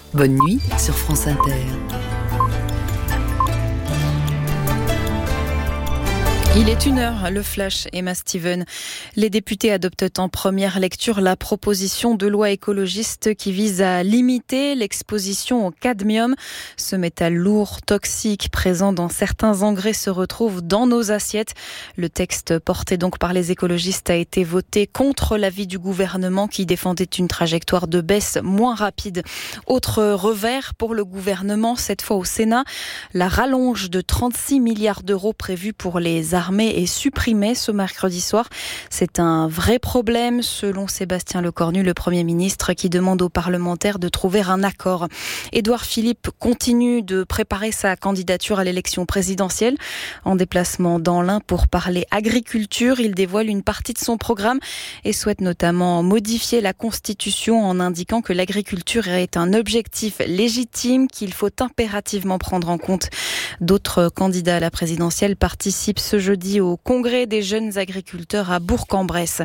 Bonne nuit sur France Inter. Il est 1h, le flash, Emma Steven. Les députés adoptent en première lecture la proposition de loi écologiste qui vise à limiter l'exposition au cadmium. Ce métal lourd, toxique, présent dans certains engrais se retrouve dans nos assiettes. Le texte porté donc par les écologistes a été voté contre l'avis du gouvernement qui défendait une trajectoire de baisse moins rapide. Autre revers pour le gouvernement, cette fois au Sénat, la rallonge de 36 milliards d'euros prévue pour les armée est supprimée ce mercredi soir. C'est un vrai problème, selon Sébastien Lecornu, le Premier ministre, qui demande aux parlementaires de trouver un accord. Édouard Philippe continue de préparer sa candidature à l'élection présidentielle. En déplacement dans l'Ain pour parler agriculture, il dévoile une partie de son programme et souhaite notamment modifier la Constitution en indiquant que l'agriculture est un objectif légitime qu'il faut impérativement prendre en compte. D'autres candidats à la présidentielle participent ce jeudi au congrès des jeunes agriculteurs à Bourg-en-Bresse.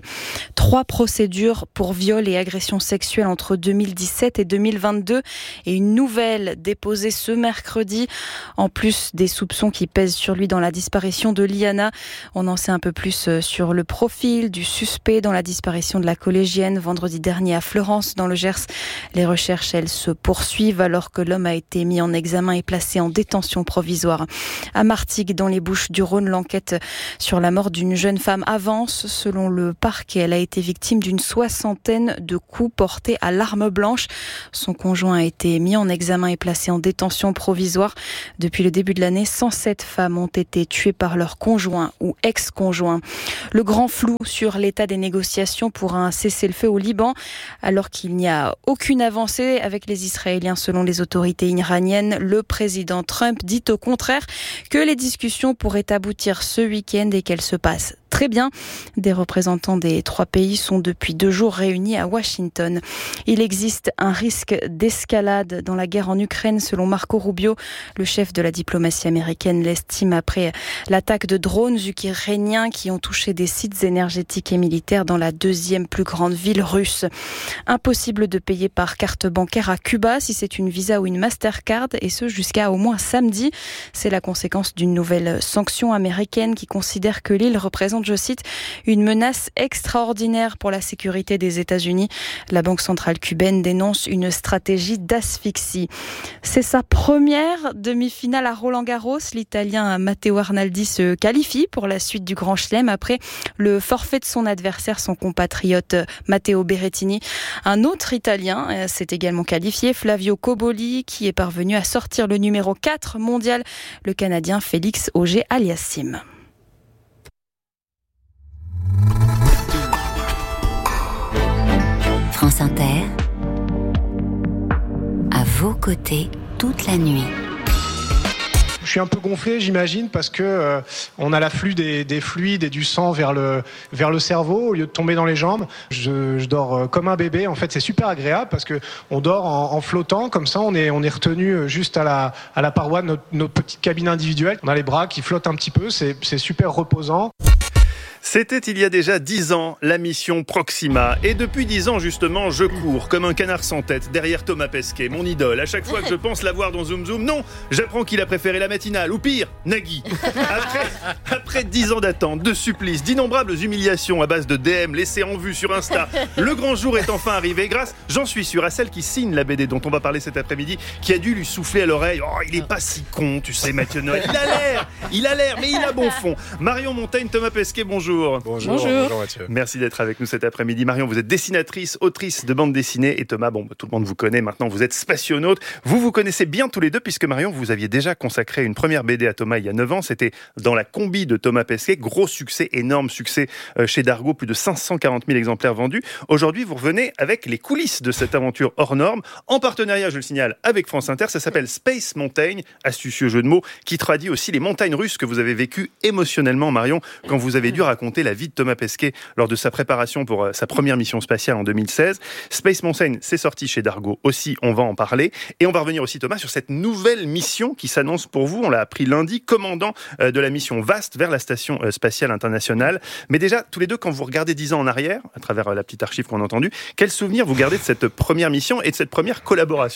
3 procédures pour viol et agression sexuelle entre 2017 et 2022 et une nouvelle déposée ce mercredi. En plus des soupçons qui pèsent sur lui dans la disparition de Liana, on en sait un peu plus sur le profil du suspect dans la disparition de la collégienne vendredi dernier à Fleurance dans le Gers. Les recherches, elles, se poursuivent alors que l'homme a été mis en examen et placé en détention provisoire. À Martigues, dans les Bouches-du-Rhône, l'enquête sur la mort d'une jeune femme avance. Selon le parquet, elle a été victime d'une 60aine de coups portés à l'arme blanche. Son conjoint a été mis en examen et placé en détention provisoire. Depuis le début de l'année, 107 femmes ont été tuées par leur conjoint ou ex-conjoint. Le grand flou sur l'état des négociations pour un cessez-le-feu au Liban, alors qu'il n'y a aucune avancée avec les Israéliens selon les autorités iraniennes. Le président Trump dit au contraire que les discussions pourraient aboutir ce week-end et qu'elles se passent très bien. Des représentants des 3 pays sont depuis 2 jours réunis à Washington. Il existe un risque d'escalade dans la guerre en Ukraine selon Marco Rubio. Le chef de la diplomatie américaine l'estime après l'attaque de drones ukrainiens qui ont touché des sites énergétiques et militaires dans la 2e plus grande ville russe. Impossible de payer par carte bancaire à Cuba si c'est une Visa ou une Mastercard et ce jusqu'à au moins samedi. C'est la conséquence d'une nouvelle sanction américaine qui considère que l'île représente, je cite, une menace extraordinaire pour la sécurité des États-Unis. La Banque centrale cubaine dénonce une stratégie d'asphyxie. C'est sa première demi-finale à Roland-Garros. L'Italien Matteo Arnaldi se qualifie pour la suite du Grand Chelem après le forfait de son adversaire, son compatriote Matteo Berrettini. Un autre Italien s'est également qualifié, Flavio Cobolli, qui est parvenu à sortir le numéro 4 mondial, le Canadien Félix Auger-Aliassime. France Inter, à vos côtés toute la nuit. Je suis un peu gonflé, j'imagine, parce que on a l'afflux des fluides et du sang vers le cerveau au lieu de tomber dans les jambes. Je dors comme un bébé. En fait, c'est super agréable parce que on dort en flottant, comme ça, on est retenu juste à la paroi de notre petite cabine individuelle. On a les bras qui flottent un petit peu, c'est super reposant. C'était il y a déjà 10 ans, la mission Proxima. Et depuis 10 ans, justement, je cours comme un canard sans tête derrière Thomas Pesquet, mon idole. À chaque fois que je pense l'avoir dans Zoom Zoom, non, j'apprends qu'il a préféré la matinale, ou pire, Nagui. Après 10 ans d'attente, de supplices, d'innombrables humiliations à base de DM laissés en vue sur Insta, le grand jour est enfin arrivé grâce, j'en suis sûr, à celle qui signe la BD dont on va parler cet après-midi, qui a dû lui souffler à l'oreille. Oh, il est pas si con, tu sais, Mathieu Noël. Il a l'air, mais il a bon fond. Marion Montaigne, Thomas Pesquet, bonjour. Bonjour Mathieu. Merci d'être avec nous cet après-midi. Marion, vous êtes dessinatrice, autrice de bande dessinée et Thomas, tout le monde vous connaît maintenant, vous êtes spationaute. Vous connaissez bien tous les deux puisque Marion, vous aviez déjà consacré une première BD à Thomas il y a 9 ans. C'était dans la combi de Thomas Pesquet. Gros succès, énorme succès chez Dargaud, plus de 540 000 exemplaires vendus. Aujourd'hui, vous revenez avec les coulisses de cette aventure hors norme, en partenariat, je le signale, avec France Inter. Ça s'appelle Space Mountain, astucieux jeu de mots, qui traduit aussi les montagnes russes que vous avez vécues émotionnellement, Marion, quand vous avez dû raconter la vie de Thomas Pesquet lors de sa préparation pour sa première mission spatiale en 2016. Space Mountain, c'est sorti chez Dargaud aussi, on va en parler. Et on va revenir aussi, Thomas, sur cette nouvelle mission qui s'annonce pour vous. On l'a appris lundi, commandant de la mission VAST vers la Station Spatiale Internationale. Mais déjà, tous les deux, quand vous regardez 10 ans en arrière, à travers la petite archive qu'on a entendue, quel souvenir vous gardez de cette première mission et de cette première collaboration ?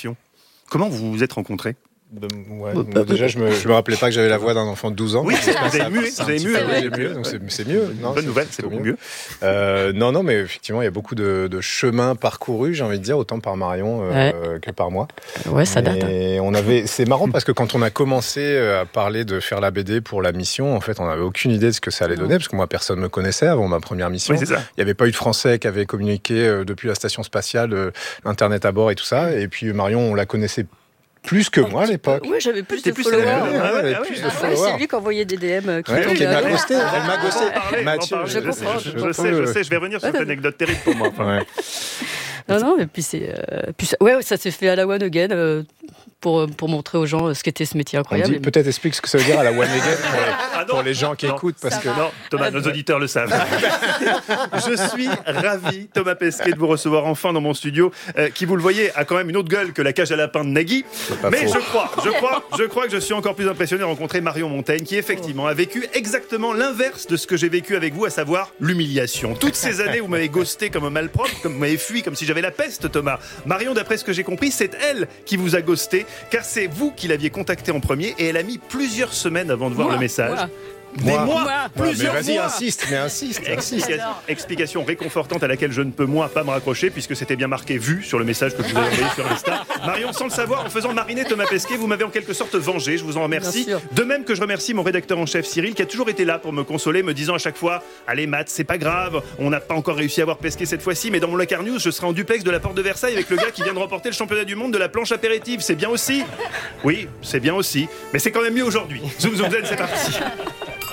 Comment vous vous êtes rencontrés ? Déjà, je me rappelais pas que j'avais la voix d'un enfant de 12 ans. Oui, vous avez mué. J'ai mué, donc c'est mieux. Non, bonne nouvelle, c'est beaucoup mieux. Non, mais effectivement, il y a beaucoup de chemins parcourus, j'ai envie de dire, autant par Marion que par moi. Ouais, ça date. Et c'est marrant parce que quand on a commencé à parler de faire la BD pour la mission, en fait, on n'avait aucune idée de ce que ça allait donner, parce que moi, personne ne me connaissait avant ma première mission. Oui, c'est ça. Il n'y avait pas eu de Français qui avait communiqué depuis la station spatiale, Internet à bord et tout ça. Et puis Marion, on la connaissait plus que moi à l'époque. Oui, j'avais plus de plus followers. followers. C'est lui qui envoyait des DM. Elle m'a ghosté. Mathieu, je comprends. Je sais, je vais revenir sur cette anecdote terrible pour moi. Non, mais puis ça s'est fait à la One Again pour montrer aux gens ce qu'était ce métier incroyable. Peut-être explique ce que ça veut dire à la One Again pour les gens qui écoutent. Parce que... Non, Thomas, nos auditeurs le savent. Je suis ravi, Thomas Pesquet, de vous recevoir enfin dans mon studio, qui, vous le voyez, a quand même une autre gueule que la cage à lapin de Nagui. Mais je crois que je suis encore plus impressionné de rencontrer Marion Montaigne, qui effectivement a vécu exactement l'inverse de ce que j'ai vécu avec vous, à savoir l'humiliation. Toutes ces années où vous m'avez ghosté comme un malpropre, comme vous m'avez fui, comme si j'avais la peste, Thomas. Marion, d'après ce que j'ai compris, c'est elle qui vous a ghosté, car c'est vous qui l'aviez contactée en premier, et elle a mis plusieurs semaines avant de voir le message. Plusieurs mais vas-y, mois. insiste. Explication réconfortante à laquelle je ne peux pas me raccrocher, puisque c'était bien marqué vu sur le message que je vous avez envoyé sur Insta. Marion, sans le savoir, en faisant mariner Thomas Pesquet, vous m'avez en quelque sorte vengé, je vous en remercie. De même que je remercie mon rédacteur en chef Cyril, qui a toujours été là pour me consoler, me disant à chaque fois: allez Matt, c'est pas grave, on n'a pas encore réussi à avoir Pesquet cette fois-ci, mais dans mon Locar News, je serai en duplex de la porte de Versailles avec le gars qui vient de remporter le championnat du monde de la planche apéritive. C'est bien aussi. Oui, c'est bien aussi, mais c'est quand même mieux aujourd'hui. Zoom, c'est parti.